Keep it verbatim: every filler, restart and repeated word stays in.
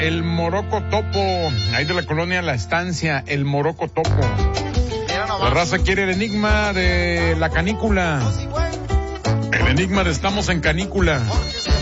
el Morocco Topo, ahí de la colonia La Estancia, el Morocco Topo. La raza quiere el enigma de la canícula. El enigma de estamos en canícula.